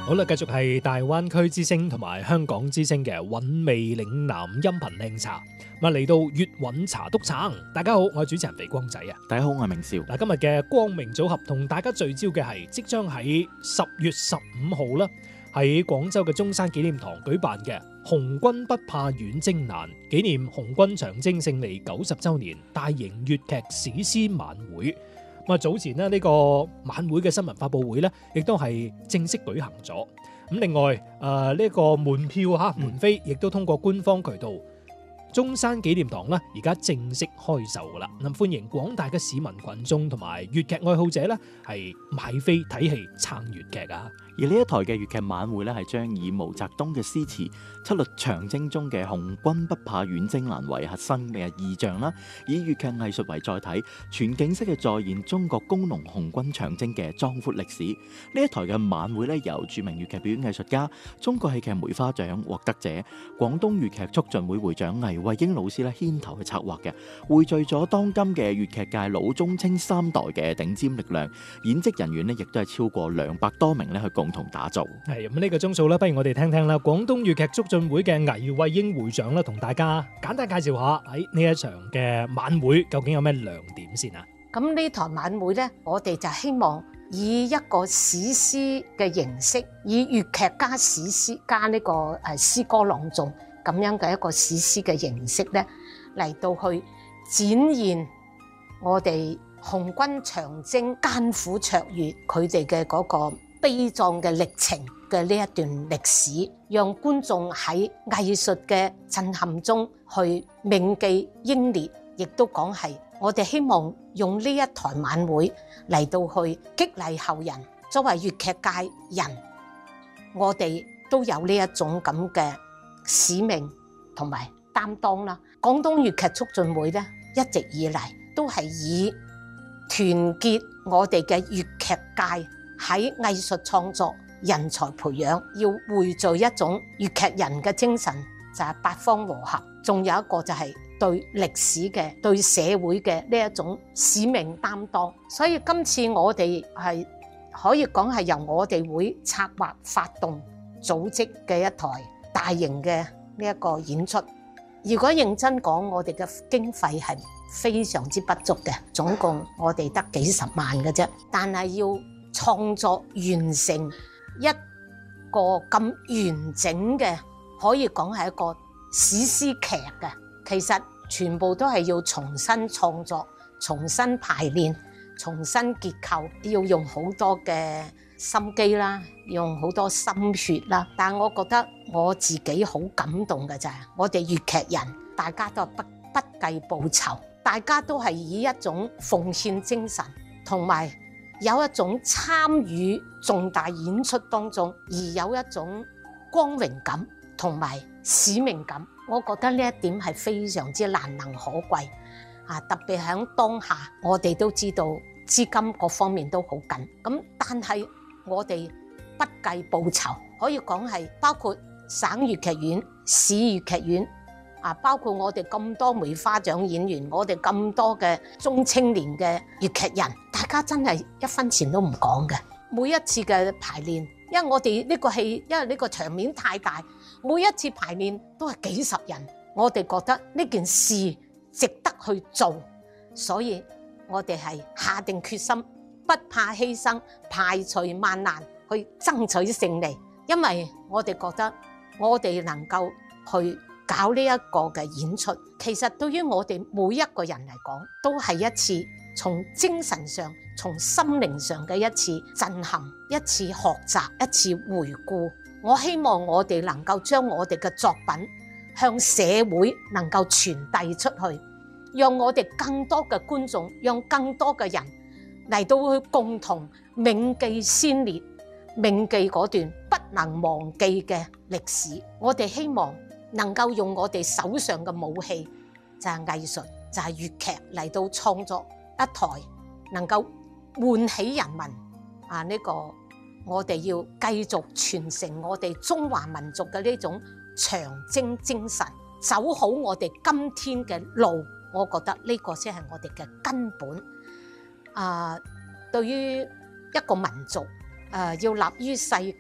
好啦，繼續係大灣區之聲同埋香港之聲嘅韻味嶺南音頻靚茶。咁嚟到粵韻茶篤橙，大家好，我係主持人肥光仔啊。 大家好，我係明少。 嗱，今日嘅光明組合同大家聚焦嘅係即將喺10月15號啦，喺廣州嘅中山紀念堂舉辦嘅紅軍不怕遠征難紀念紅軍長征勝利90週年大型粵劇史詩晚會。咁啊，早前呢個晚會嘅新聞發佈會咧，亦都係正式舉行咗。咁另外呢個門票門飛亦都通過官方渠道中山紀念堂啦，而家正式開售噶啦。咁歡迎廣大嘅市民群眾同埋粵劇愛好者咧，係買飛睇戲撐粵劇啊！ 而呢一台嘅粵劇晚會咧，係將以毛澤東嘅詩詞《七律長征》中嘅紅軍不怕遠征難為核心嘅意象啦，以粵劇藝術為載體，全景式嘅再現中國工農紅軍長征嘅壯闊歷史。呢一台嘅晚會咧，由著名粵劇表演藝術家、中國戲劇梅花獎獲得者、廣東粵劇促進會會長倪慧英老師咧牽頭去策劃嘅，匯聚咗當今嘅粵劇界老中青三代嘅頂尖力量，演職人員咧亦都係超過200多名咧去共同打造。 係咁，呢個鐘數咧，不如我哋聽聽啦。廣東粵劇促進會嘅倪慧英會長啦，同大家簡單介紹下喺呢一場嘅晚會究竟有咩亮點先啊？ 咁呢台晚會呢，我哋就希望以一個史詩嘅形式，以粵劇加史詩加呢個詩歌朗誦咁樣嘅一個史詩嘅形式呢，嚟到去展現我哋紅軍長征艱苦卓越佢哋嘅嗰個悲壯嘅歷程嘅呢一段歷史，讓觀眾喺藝術嘅震撼中去銘記英烈，亦都講係我哋希望用呢一台晚會嚟到去激勵後人。作為粵劇界人，我哋都有呢一種咁嘅使命同埋擔當啦。廣東粵劇促進會咧，一直以嚟都係以團結我哋嘅粵劇界喺藝術創作、人才培養，要匯聚一種粵劇人嘅精神，就係八方和合。仲有一個就係對歷史嘅、對社會嘅呢一種使命擔當。所以今次我哋係可以講係由我哋會策劃、發動、組織嘅一台大型嘅呢一個演出。如果認真講，我哋嘅經費係非常之不足嘅，總共我哋得幾十萬嘅啫。但係要創作完成一個咁完整嘅，可以講係一個史詩劇嘅，其實全部都係要重新創作、重新排練、重新結構，要用好多嘅心機啦，用好多心血啦。但我覺得我自己好感動嘅就係我哋粵劇人，大家都係不計報酬，大家都係以一種奉獻精神同埋有一種參與重大演出當中，而有一種光榮感同埋使命感。我覺得呢一點係非常之難能可貴啊！特別喺當下，我哋都知道資金各方面都好緊，咁但係我哋不計報酬，可以講係包括省粵劇院、市粵劇院啊，包括我哋咁多梅花獎演員，我哋咁多嘅中青年嘅粵劇人，大家真係一分錢都唔講嘅。每一次嘅排練，因為我哋呢個戲，因為呢個場面太大，每一次排練都係幾十人，我哋覺得呢件事值得去做，所以我哋係下定決心，不怕犧牲，排除萬難去爭取勝利。因為我哋覺得我哋能夠去搞呢一個嘅演出，其實對於我哋每一個人嚟講，都係一次從精神上、從心靈上嘅一次震撼、一次學習、一次回顧。我希望我哋能夠將我哋嘅作品向社會能夠傳遞出去，讓我哋更多嘅觀眾，讓更多嘅人嚟到去共同銘記先烈，銘記嗰段不能忘記嘅歷史。我哋希望能夠用我哋手上嘅武器，就係藝術，就係粵劇嚟到創作一台能夠喚起人民呢個我哋要繼續傳承我哋中華民族嘅呢種長征精神，走好我哋今天嘅路。我覺得呢個先係我哋嘅根本。對於一個民族要立於世界，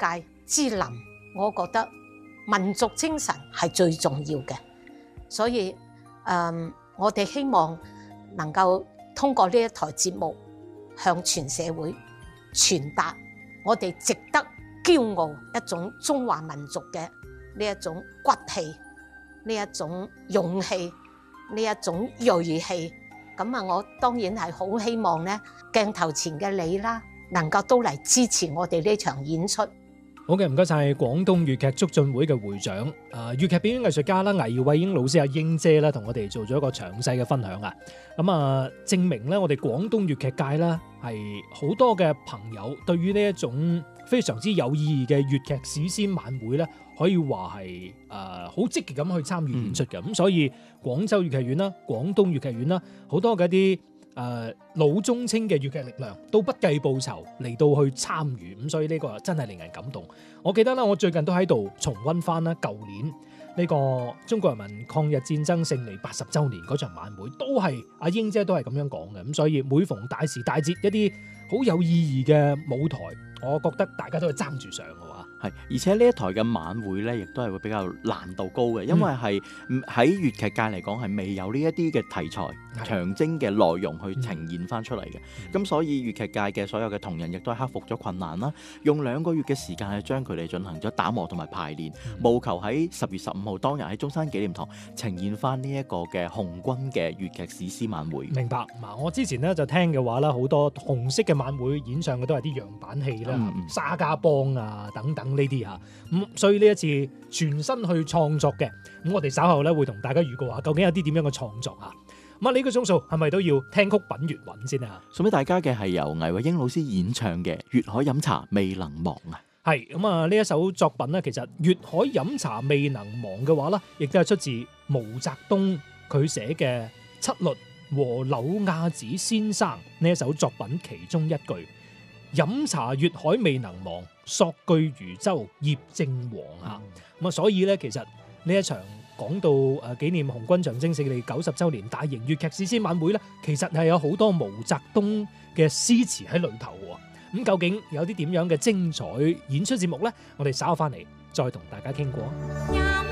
之林，我覺得民族精神係最重要嘅，所以我哋希望能夠通過呢一台節目向全社會傳達我哋值得驕傲一種中華民族嘅呢一種骨氣，呢一種勇氣，呢一種銳氣。咁啊，我當然係好希望咧，鏡頭前嘅你啦，能夠都嚟支持我哋呢場演出。 好嘅，唔該晒廣東粵劇促進會嘅會長，粵劇表演藝術家啦，倪慧英老師阿英姐啦，同我哋做咗一個詳細嘅分享啊。咁啊，證明咧，我哋廣東粵劇界啦，係好多嘅朋友對於呢一種非常之有意義嘅粵劇史詩晚會咧，可以話係好積極咁去參與演出嘅。咁所以廣州粵劇院啦、廣東粵劇院啦，好多嘅一啲老中青嘅粵劇力量都不計報酬嚟到去參與，咁所以呢個真係令人感動。我記得啦，我最近都喺度重溫翻啦，舊年呢個中國人民抗日戰爭勝利80週年嗰場晚會，都係阿英姐都係咁樣講嘅。咁所以每逢大時大節一啲好有意義嘅舞台，我覺得大家都係爭住上嘅話。 係，而且呢一台嘅晚會咧，亦都係會比較難度高嘅，因為係喺粵劇界嚟講係未有呢一啲嘅題材長征嘅內容去呈現翻出嚟嘅。咁所以粵劇界嘅所有嘅同仁亦都係克服咗困難啦，用2個月嘅時間去將佢哋進行咗打磨同埋排練，務求喺10月15號當日喺中山紀念堂呈現翻呢一個嘅紅軍嘅粵劇史詩晚會。 明白。嗱，我之前咧就聽嘅話啦，好多紅色嘅晚會演唱嘅都係啲樣板戲啦，沙家浜啊等等。呢啲嚇，所以呢一次全新去創作嘅，咁我哋稍後咧會同大家預告下，究竟有啲點樣嘅創作啊？咁啊呢個鐘數係咪都要聽曲品粵韻先啊？ 送俾大家嘅係由倪慧英老師演唱嘅《粵海飲茶未能忘》啊！ 係咁啊，呢一首作品咧，其實《粵海飲茶未能忘》嘅話咧，亦都係出自毛澤東佢寫嘅《七律和柳亞子先生》呢一首作品其中一句。飲茶粵海未能忘，索據漁舟葉正黃啊！咁啊，所以咧，其實呢一場講到紀念紅軍長征勝利90週年大型粵劇史詩晚會咧，其實係有好多毛澤東嘅詩詞喺裏頭喎。咁究竟有啲點樣嘅精彩演出節目咧？我哋稍後翻嚟再同大家傾過。